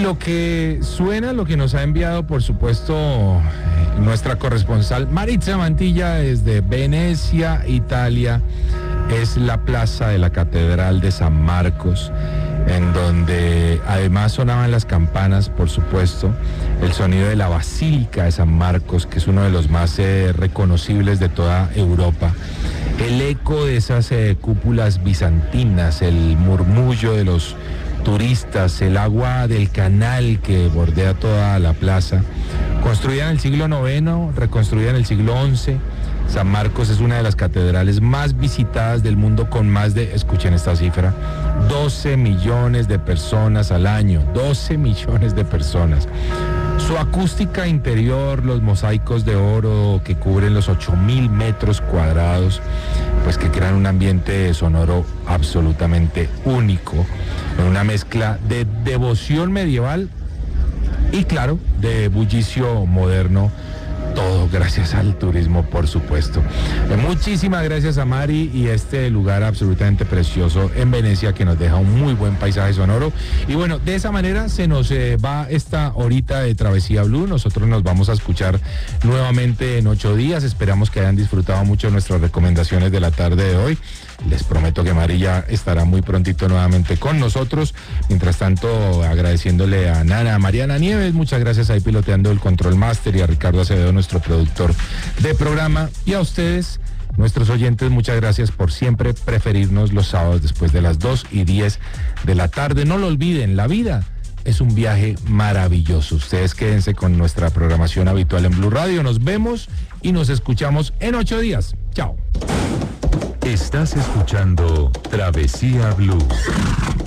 lo que suena, lo que nos ha enviado, por supuesto, nuestra corresponsal Maritza Mantilla desde Venecia, Italia, es la plaza de la Catedral de San Marcos, en donde además sonaban las campanas, por supuesto, el sonido de la Basílica de San Marcos, que es uno de los más reconocibles de toda Europa, el eco de esas cúpulas bizantinas, el murmullo de los turistas, el agua del canal que bordea toda la plaza, construida en el siglo IX, reconstruida en el siglo XI. San Marcos es una de las catedrales más visitadas del mundo, con más de, escuchen esta cifra, 12 millones de personas al año, 12 millones de personas. Su acústica interior, los mosaicos de oro que cubren los 8.000 metros cuadrados, pues que crean un ambiente sonoro absolutamente único, con una mezcla de devoción medieval y, claro, de bullicio moderno. Todo gracias al turismo, por supuesto. Muchísimas gracias a Mari y este lugar absolutamente precioso en Venecia, que nos deja un muy buen paisaje sonoro. Y bueno, de esa manera se nos va esta horita de Travesía Blue. Nosotros nos vamos a escuchar nuevamente en 8 días. Esperamos que hayan disfrutado mucho nuestras recomendaciones de la tarde de hoy. Les prometo que Mari ya estará muy prontito nuevamente con nosotros. Mientras tanto, agradeciéndole a Mariana Nieves, muchas gracias ahí piloteando el Control Master, y a Ricardo Acevedo, nuestro productor de programa, y a ustedes, nuestros oyentes, muchas gracias por siempre preferirnos los sábados después de las 2:10 de la tarde. No lo olviden, la vida es un viaje maravilloso. Ustedes quédense con nuestra programación habitual en Blue Radio. Nos vemos y nos escuchamos en 8 días. Chao. Estás escuchando Travesía Blue.